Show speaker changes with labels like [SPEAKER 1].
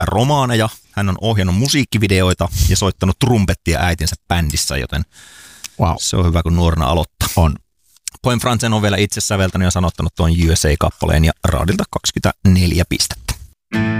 [SPEAKER 1] romaaneja, hän on ohjannut musiikkivideoita ja soittanut trumpettia äitinsä bändissä, joten se on hyvä, kun nuorena aloittaa.
[SPEAKER 2] On.
[SPEAKER 1] Poin Franzen on vielä itse säveltänyt ja sanottanut tuon USA-kappaleen ja raadilta 24 pistettä.